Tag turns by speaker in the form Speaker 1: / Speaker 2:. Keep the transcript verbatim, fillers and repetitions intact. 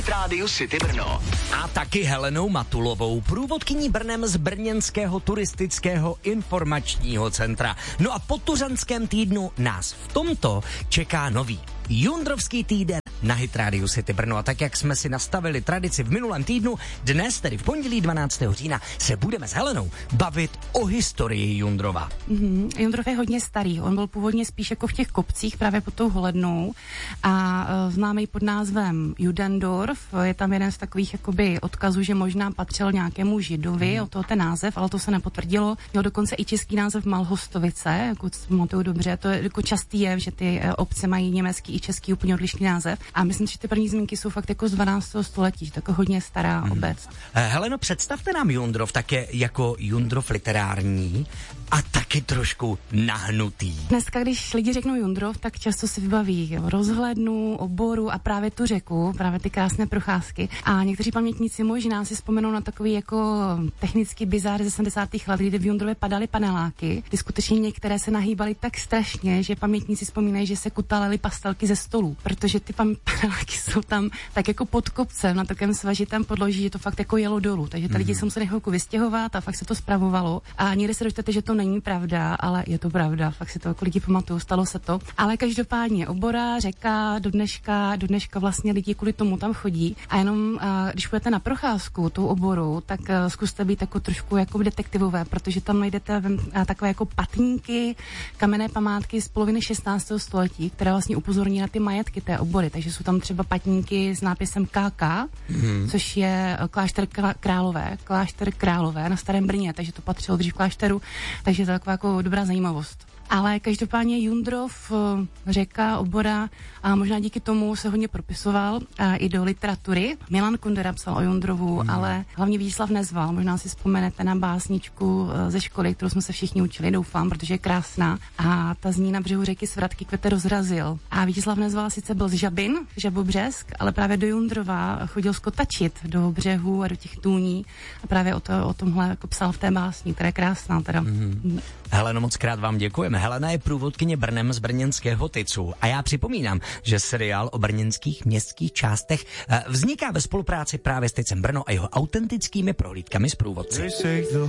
Speaker 1: Rádiu City Brno.
Speaker 2: A taky Helenou Matulovou, průvodkyní Brnem z brněnského turistického informačního centra. No a po Tuřanském týdnu nás v tomto čeká nový Jundrovský týden na Hit Radio City Brno. A tak, jak jsme si nastavili tradici v minulém týdnu, dnes, tedy v pondělí dvanáctého října, se budeme s Helenou bavit o historii Jundrova.
Speaker 3: Mm-hmm. Jundrov je hodně starý. On byl původně spíš jako v těch kopcích, právě pod tou Holednou, a uh, známý pod názvem Judendorf. Je tam jeden z takových jakoby odkazů, že možná patřil nějakému Židovi, mm. o toho ten název, ale to se nepotvrdilo. Měl dokonce i český název Malhostovice, jako pamatuju dobře. To je jako častý je, že ty uh, obce mají německý i český úplně odlišný název. A myslím si, že ty první zmínky jsou fakt jako z dvanáctého století, že tako hodně stará mm. obec.
Speaker 2: Heleno, představte nám Jundrov také jako Jundrov literární a taky trošku nahnutý.
Speaker 3: Dneska, když lidi řeknou Jundrov, tak často si vybaví jo, rozhlednu, oboru a právě tu řeku, právě ty krásné procházky. A někteří pamětníci možná si vzpomenou na takový jako technický bizár ze sedmdesátých let, kdy v Jundrově padaly paneláky, kdy skutečně některé se nahýbaly tak strašně, že pamětníci vzpomínají, že se kutalely pastelky ze stolů, protože ty paneláky jsou tam tak jako pod kopcem na takovém svažitém podloží, že to fakt jako jelo dolů. Takže ty mm-hmm. lidi se museli chvilku vystěhovat a fakt se to spravovalo. A někdy se dočtete, že to není pravda, ale je to pravda. Fakt si to jako lidi pamatují, stalo se to. Ale každopádně obora, řeka, do dneška, do dneška vlastně lidi kvůli tomu tam chodí. A jenom když půjdete na procházku tou oborou, tak zkuste být jako trošku jako detektivové, protože tam najdete takové jako patníky, kamenné památky z poloviny šestnáctého století, které vlastně upozorní na ty majetky té obory. Takže jsou tam třeba patníky s nápisem K K, mm. což je klášter Králové, klášter Králové na Starém Brně, takže to patřilo dřív klášteru, takže to je taková jako dobrá zajímavost. Ale každopádně Jundrov, řeka, obora, a možná díky tomu se hodně propisoval a i do literatury. Milan Kundera psal o Jundrovu, mm. ale hlavně Vítězslav Nezval. Možná si vzpomenete na básničku ze školy, kterou jsme se všichni učili, doufám, protože je krásná. A ta zní: na břehu řeky svratky kvete rozrazil. A Vítězslav Nezval sice byl z Žabin, Žabobřesk, ale právě do Jundrova chodil skotačit do břehu a do těch tůní. A právě o, to, o tomhle jako psal v té básni, která je krásná teda.
Speaker 2: Mm. Heleno, moc krát vám děkujeme. Helena je průvodkyně Brnem z brněnského Tycu a já připomínám, že seriál o brněnských městských částech vzniká ve spolupráci právě s Tycem Brno a jeho autentickými prohlídkami s průvodci.